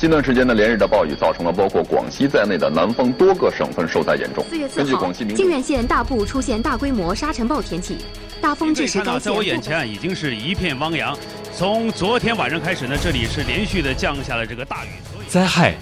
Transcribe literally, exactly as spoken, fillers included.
近段时间的连日的暴雨，造成了包括广西在内的南方多个省份受灾严重。 四月四号，靖远县大部出现大规模沙尘暴天气，大风致使该县。 在我眼前已经是一片汪洋。从昨天晚上开始呢，这里是连续的降下了这个大雨。 灾害